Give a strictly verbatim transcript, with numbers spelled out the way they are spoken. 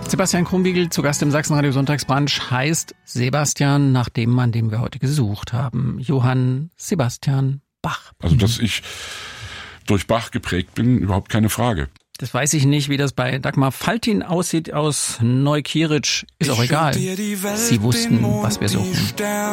Sebastian Krumbiegel zu Gast im Sachsenradio Sonntagsbrunch heißt Sebastian nach dem Mann, den wir heute gesucht haben. Johann Sebastian Bach. Also, dass ich durch Bach geprägt bin, überhaupt keine Frage. Das weiß ich nicht, wie das bei Dagmar Faltin aussieht aus Neukirch. Ist auch egal. Sie wussten, was wir suchen.